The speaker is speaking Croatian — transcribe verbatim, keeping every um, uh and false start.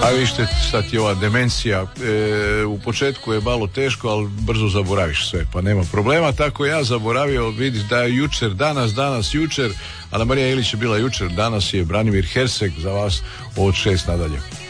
A vište, sad je ova demencija, e, u početku je malo teško, ali brzo zaboraviš sve, pa nema problema. Tako ja zaboravio, vidiš da je jučer, danas, danas, jučer, Ana Marija Ilić je bila jučer, danas je Branimir Hersek za vas od šest nadalje.